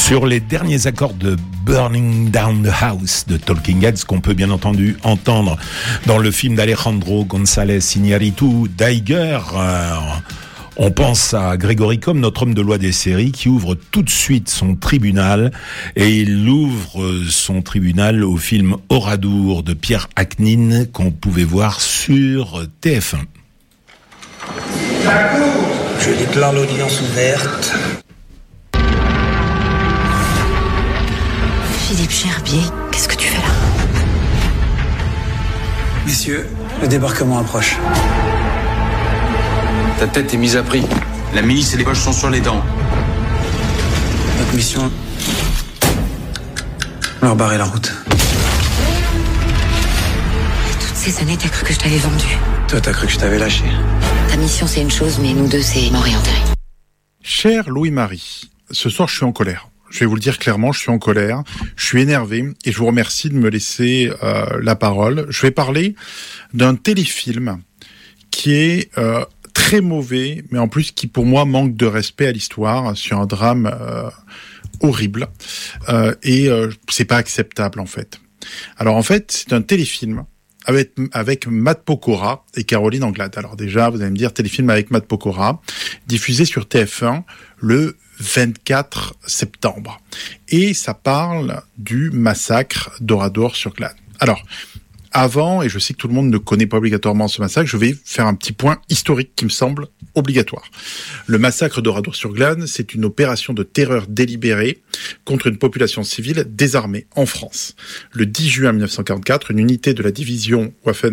Sur les derniers accords de Burning Down the House de Talking Heads, qu'on peut bien entendu entendre dans le film d'Alejandro González Iñárritu, Daiger, on pense à Grégory Combes, notre homme de loi des séries, qui ouvre tout de suite son tribunal, et il ouvre son tribunal au film Oradour de Pierre Acnin, qu'on pouvait voir sur TF1. Je déclare l'audience ouverte. Philippe Gerbier, qu'est-ce que tu fais là? Messieurs, le débarquement approche. Ta tête est mise à prix. La milice et les poches sont sur les dents. Notre mission, leur barrer la route. Toutes ces années, t'as cru que je t'avais vendu. Toi, t'as cru que je t'avais lâché. Ta mission, c'est une chose, mais nous deux, c'est mort et enterré. Cher Louis-Marie, ce soir, je suis en colère. Je vais vous le dire clairement, je suis en colère, je suis énervé et je vous remercie de me laisser la parole. Je vais parler d'un téléfilm qui est très mauvais, mais en plus qui pour moi manque de respect à l'histoire sur un drame horrible et c'est pas acceptable en fait. Alors en fait, c'est un téléfilm avec Matt Pokora et Caroline Anglade. Alors déjà, vous allez me dire téléfilm avec Matt Pokora, diffusé sur TF1 le 24 septembre. Et ça parle du massacre d'Oradour-sur-Glane. Alors, avant, et je sais que tout le monde ne connaît pas obligatoirement ce massacre, je vais faire un petit point historique qui me semble obligatoire. Le massacre d'Oradour-sur-Glane, c'est une opération de terreur délibérée contre une population civile désarmée en France. Le 10 juin 1944, une unité de la division Waffen